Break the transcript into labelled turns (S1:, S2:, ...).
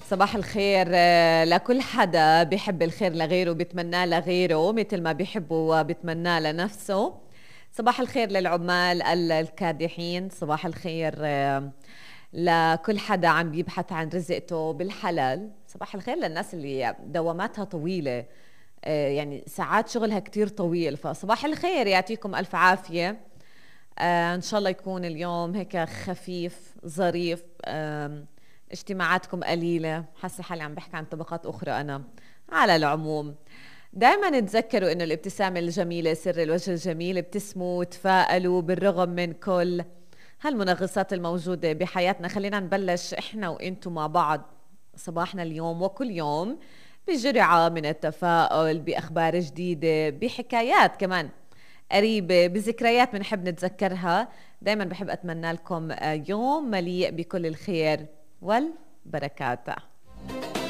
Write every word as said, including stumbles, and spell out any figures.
S1: صباح الخير آه، لكل حدا بيحب الخير لغيره بيتمناه لغيره مثل ما بيحبه وبيتمناه لنفسه. صباح الخير للعمال ال- الكادحين. صباح الخير آه، لكل حدا عم بيبحث عن رزقته بالحلال. صباح الخير للناس اللي دواماتها طويلة، آه، يعني ساعات شغلها كتير طويل. فصباح الخير، يعطيكم ألف عافية. آه إن شاء الله يكون اليوم هيك خفيف ظريف. آم، اجتماعاتكم قليلة. حاسة حالي عم بحكي عن طبقات أخرى أنا. على العموم، دائما تذكروا إنه الابتسامة الجميلة سر الوجه الجميل. ابتسموا وتفائلوا بالرغم من كل هالمنغصات الموجودة بحياتنا. خلينا نبلش إحنا وإنتوا مع بعض صباحنا اليوم وكل يوم بجرعة من التفاؤل، بأخبار جديدة، بحكايات كمان قريبة، بذكريات بنحب نتذكرها. دايما بحب أتمنى لكم آه، يوم مليء بكل الخير والبركات.